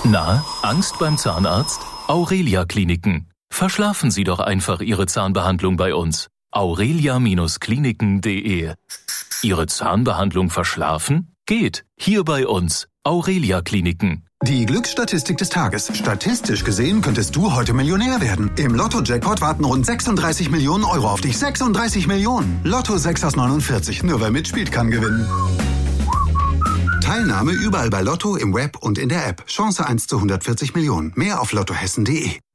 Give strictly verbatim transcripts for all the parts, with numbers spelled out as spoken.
Na, Angst beim Zahnarzt? Aurelia Kliniken. Verschlafen Sie doch einfach Ihre Zahnbehandlung bei uns. aurelia Kliniken punkt de. Ihre Zahnbehandlung verschlafen? Geht. Hier bei uns. Aurelia Kliniken. Die Glücksstatistik des Tages. Statistisch gesehen könntest du heute Millionär werden. Im Lotto-Jackpot warten rund sechsunddreißig Millionen Euro auf dich. sechsunddreißig Millionen. Lotto sechs aus neunundvierzig. Nur wer mitspielt, kann gewinnen. Teilnahme überall bei Lotto, im Web und in der App. Chance eins zu hundertvierzig Millionen. Mehr auf lottohessen punkt de.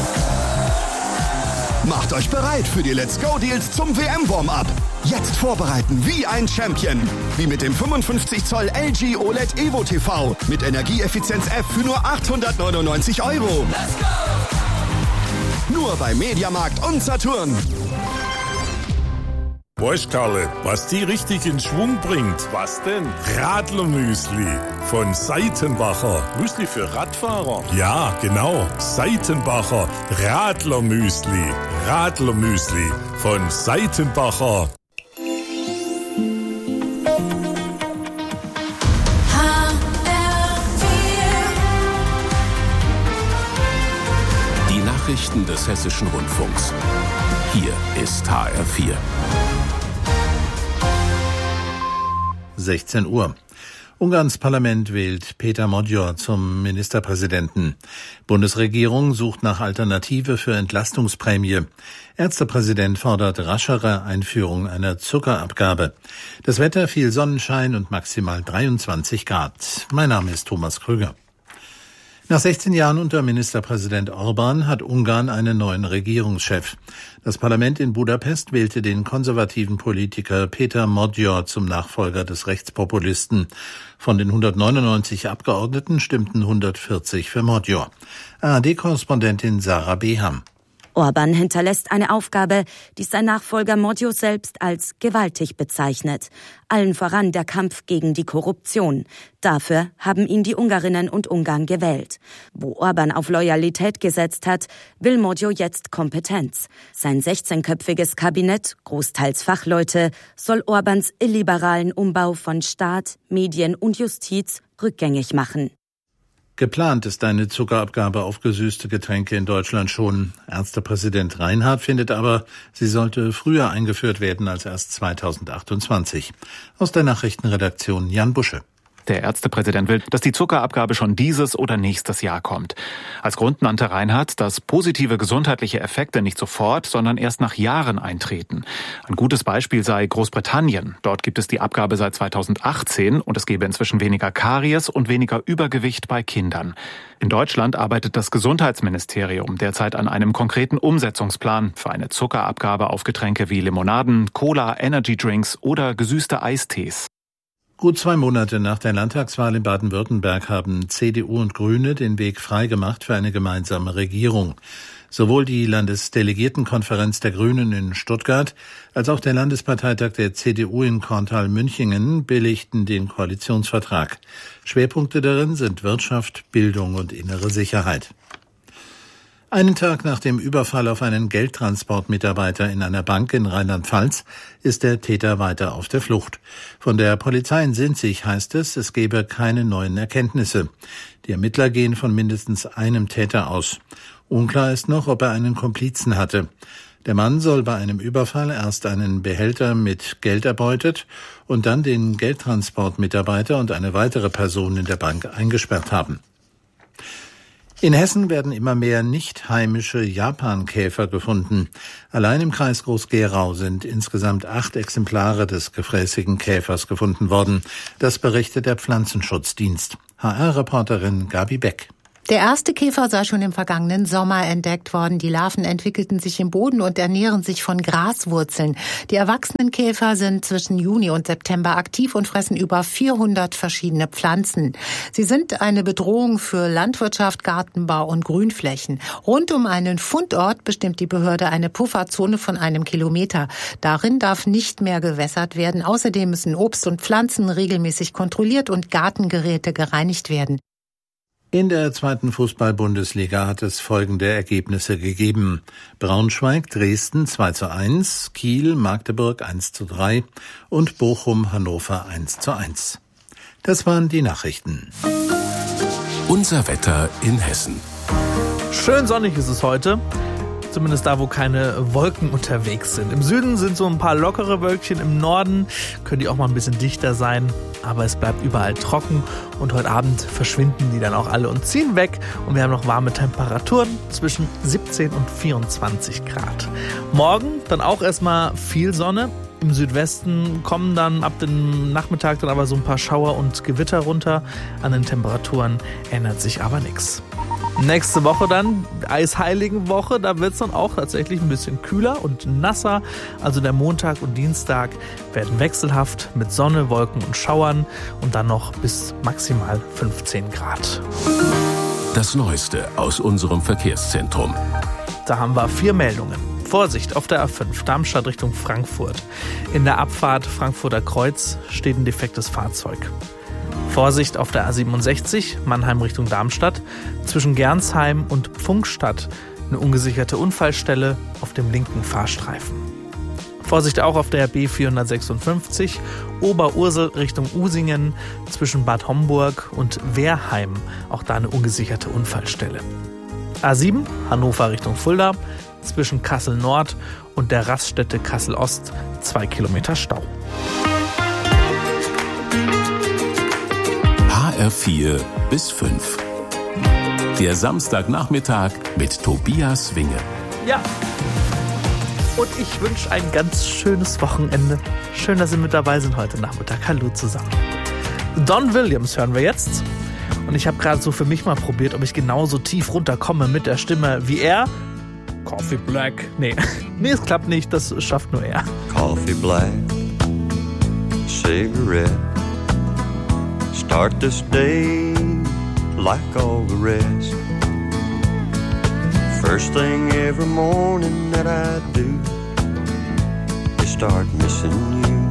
Macht euch bereit für die Let's Go Deals zum W M-Warm-Up. Jetzt vorbereiten wie ein Champion. Wie mit dem fünfundfünfzig Zoll L G O L E D Evo T V mit Energieeffizienz F für nur achthundertneunundneunzig Euro. Let's go! Nur bei Mediamarkt und Saturn. Weißt, Karle, was die richtig in Schwung bringt? Was denn? Radlermüsli von Seitenbacher. Müsli für Radfahrer? Ja, genau. Seitenbacher Radlermüsli. Radlermüsli von Seitenbacher. Die Nachrichten des Hessischen Rundfunks. Hier ist H R vier. sechzehn Uhr. Ungarns Parlament wählt Péter Magyar zum Ministerpräsidenten. Bundesregierung sucht nach Alternative für Entlastungsprämie. Ärztepräsident fordert raschere Einführung einer Zuckerabgabe. Das Wetter, viel Sonnenschein und maximal dreiundzwanzig Grad. Mein Name ist Thomas Krüger. Nach sechzehn Jahren unter Ministerpräsident Orbán hat Ungarn einen neuen Regierungschef. Das Parlament in Budapest wählte den konservativen Politiker Péter Magyar zum Nachfolger des Rechtspopulisten. Von den hundertneunundneunzig Abgeordneten stimmten hundertvierzig für Magyar. A R D-Korrespondentin Sarah Beham. Orbán hinterlässt eine Aufgabe, die sein Nachfolger Magyar selbst als gewaltig bezeichnet. Allen voran der Kampf gegen die Korruption. Dafür haben ihn die Ungarinnen und Ungarn gewählt. Wo Orbán auf Loyalität gesetzt hat, will Magyar jetzt Kompetenz. Sein sechzehnköpfiges Kabinett, großteils Fachleute, soll Orbáns illiberalen Umbau von Staat, Medien und Justiz rückgängig machen. Geplant ist eine Zuckerabgabe auf gesüßte Getränke in Deutschland schon. Ärztepräsident Reinhardt findet aber, sie sollte früher eingeführt werden als erst zweitausendachtundzwanzig. Aus der Nachrichtenredaktion Jan Busche. Der Ärztepräsident will, dass die Zuckerabgabe schon dieses oder nächstes Jahr kommt. Als Grund nannte Reinhardt, dass positive gesundheitliche Effekte nicht sofort, sondern erst nach Jahren eintreten. Ein gutes Beispiel sei Großbritannien. Dort gibt es die Abgabe seit zweitausendachtzehn und es gebe inzwischen weniger Karies und weniger Übergewicht bei Kindern. In Deutschland arbeitet das Gesundheitsministerium derzeit an einem konkreten Umsetzungsplan für eine Zuckerabgabe auf Getränke wie Limonaden, Cola, Energydrinks oder gesüßte Eistees. Gut zwei Monate nach der Landtagswahl in Baden-Württemberg haben C D U und Grüne den Weg freigemacht für eine gemeinsame Regierung. Sowohl die Landesdelegiertenkonferenz der Grünen in Stuttgart als auch der Landesparteitag der C D U in Korntal-Münchingen billigten den Koalitionsvertrag. Schwerpunkte darin sind Wirtschaft, Bildung und innere Sicherheit. Einen Tag nach dem Überfall auf einen Geldtransportmitarbeiter in einer Bank in Rheinland-Pfalz ist der Täter weiter auf der Flucht. Von der Polizei in Sinzig heißt es, es gebe keine neuen Erkenntnisse. Die Ermittler gehen von mindestens einem Täter aus. Unklar ist noch, ob er einen Komplizen hatte. Der Mann soll bei einem Überfall erst einen Behälter mit Geld erbeutet und dann den Geldtransportmitarbeiter und eine weitere Person in der Bank eingesperrt haben. In Hessen werden immer mehr nicht heimische Japankäfer gefunden. Allein im Kreis Groß-Gerau sind insgesamt acht Exemplare des gefräßigen Käfers gefunden worden. Das berichtet der Pflanzenschutzdienst. H R-Reporterin Gabi Beck. Der erste Käfer sei schon im vergangenen Sommer entdeckt worden. Die Larven entwickelten sich im Boden und ernähren sich von Graswurzeln. Die erwachsenen Käfer sind zwischen Juni und September aktiv und fressen über vierhundert verschiedene Pflanzen. Sie sind eine Bedrohung für Landwirtschaft, Gartenbau und Grünflächen. Rund um einen Fundort bestimmt die Behörde eine Pufferzone von einem Kilometer. Darin darf nicht mehr gewässert werden. Außerdem müssen Obst und Pflanzen regelmäßig kontrolliert und Gartengeräte gereinigt werden. In der zweiten Fußball-Bundesliga hat es folgende Ergebnisse gegeben. Braunschweig, Dresden zwei zu eins, Kiel, Magdeburg eins zu drei und Bochum, Hannover eins zu eins. Das waren die Nachrichten. Unser Wetter in Hessen. Schön sonnig ist es heute. Zumindest da, wo keine Wolken unterwegs sind. Im Süden sind so ein paar lockere Wölkchen, im Norden können die auch mal ein bisschen dichter sein. Aber es bleibt überall trocken und heute Abend verschwinden die dann auch alle und ziehen weg. Und wir haben noch warme Temperaturen zwischen siebzehn und vierundzwanzig Grad. Morgen dann auch erstmal viel Sonne. Im Südwesten kommen dann ab dem Nachmittag dann aber so ein paar Schauer und Gewitter runter. An den Temperaturen ändert sich aber nichts. Nächste Woche dann, Eisheiligenwoche, da wird es dann auch tatsächlich ein bisschen kühler und nasser. Also der Montag und Dienstag werden wechselhaft mit Sonne, Wolken und Schauern und dann noch bis maximal fünfzehn Grad. Das Neueste aus unserem Verkehrszentrum. Da haben wir vier Meldungen. Vorsicht auf der A fünf, Darmstadt Richtung Frankfurt. In der Abfahrt Frankfurter Kreuz steht ein defektes Fahrzeug. Vorsicht auf der A siebenundsechzig, Mannheim Richtung Darmstadt, zwischen Gernsheim und Pfunkstadt eine ungesicherte Unfallstelle auf dem linken Fahrstreifen. Vorsicht auch auf der B vierhundertsechsundfünfzig, Oberursel Richtung Usingen, zwischen Bad Homburg und Wehrheim, auch da eine ungesicherte Unfallstelle. A sieben, Hannover Richtung Fulda, zwischen Kassel Nord und der Raststätte Kassel Ost, zwei Kilometer Stau. H R vier bis fünf. Der Samstagnachmittag mit Tobias Winge. Ja, und ich wünsche ein ganz schönes Wochenende. Schön, dass Sie mit dabei sind heute Nachmittag. Hallo zusammen. Don Williams hören wir jetzt. Und ich habe gerade so für mich mal probiert, ob ich genauso tief runterkomme mit der Stimme wie er. Coffee Black. Nee, nee, es klappt nicht. Das schafft nur er. Coffee Black, Cigarette. Start this day like all the rest. First thing every morning that I do is start missing you.